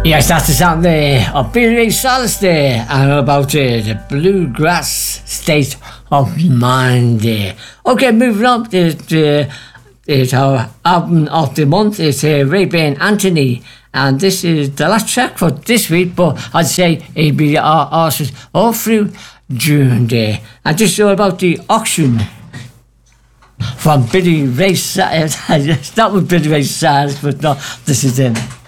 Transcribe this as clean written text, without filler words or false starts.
Yes, that's the sound there of Billy Ray Cyrus there, and about the bluegrass state of mind there. Okay, moving on. It's our album of the month. It's Ray-Ban Anthony, and this is the last track for this week, but I'd say it'll be our artist all through June there. And just all about the auction from Billy Ray Cyrus. It's not with Billy Ray Cyrus, but no, this is him.